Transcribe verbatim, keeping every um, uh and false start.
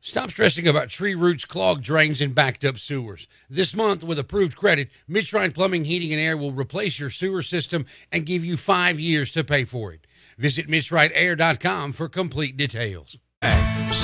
Stop stressing about tree roots, clogged drains, and backed up sewers. This month, with approved credit, Midshrine Plumbing, Heating, and Air will replace your sewer system and give you five years to pay for it. Visit midshrine air dot com for complete details.